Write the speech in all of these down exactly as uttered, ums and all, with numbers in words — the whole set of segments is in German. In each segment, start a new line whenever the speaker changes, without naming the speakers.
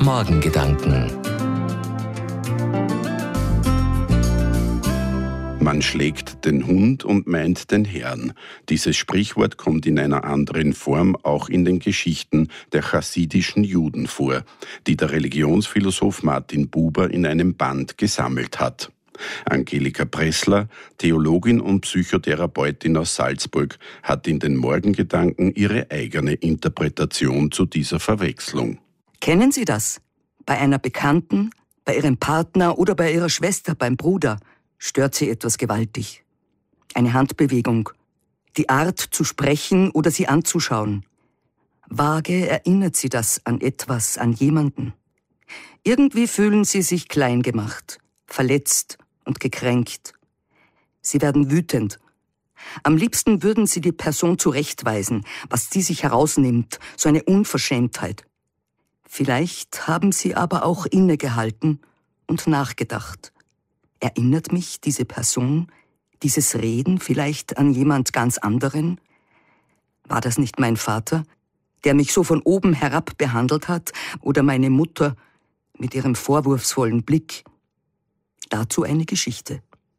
Morgengedanken.
Man schlägt den Hund und meint den Herrn. Dieses Sprichwort kommt in einer anderen Form auch in den Geschichten der chassidischen Juden vor, die der Religionsphilosoph Martin Buber in einem Band gesammelt hat. Angelika Pressler, Theologin und Psychotherapeutin aus Salzburg, hat in den Morgengedanken ihre eigene Interpretation zu dieser Verwechslung.
Kennen Sie das? Bei einer Bekannten, bei Ihrem Partner oder bei Ihrer Schwester, beim Bruder stört Sie etwas gewaltig. Eine Handbewegung, die Art zu sprechen oder Sie anzuschauen. Vage erinnert Sie das an etwas, an jemanden. Irgendwie fühlen Sie sich klein gemacht, verletzt und gekränkt. Sie werden wütend. Am liebsten würden Sie die Person zurechtweisen, was die sich herausnimmt, so eine Unverschämtheit. Vielleicht haben Sie aber auch innegehalten und nachgedacht. Erinnert mich diese Person, dieses Reden vielleicht an jemand ganz anderen? War das nicht mein Vater, der mich so von oben herab behandelt hat, oder meine Mutter mit ihrem vorwurfsvollen Blick? Dazu eine Geschichte.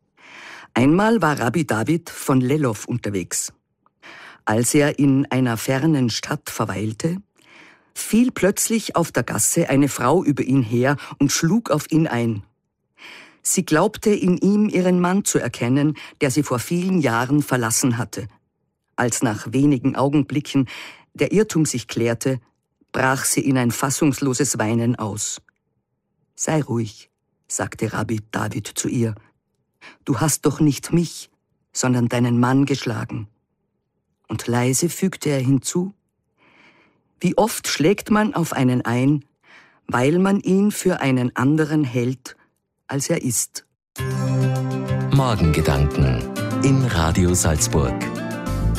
Einmal war Rabbi David von Lelov unterwegs. Als er in einer fernen Stadt verweilte, fiel plötzlich auf der Gasse eine Frau über ihn her und schlug auf ihn ein. Sie glaubte in ihm ihren Mann zu erkennen, der sie vor vielen Jahren verlassen hatte. Als nach wenigen Augenblicken der Irrtum sich klärte, brach sie in ein fassungsloses Weinen aus. »Sei ruhig«, sagte Rabbi David zu ihr. »Du hast doch nicht mich, sondern deinen Mann geschlagen.« Und leise fügte er hinzu: »Wie oft schlägt man auf einen ein, weil man ihn für einen anderen hält, als er ist.«
Morgengedanken in Radio Salzburg.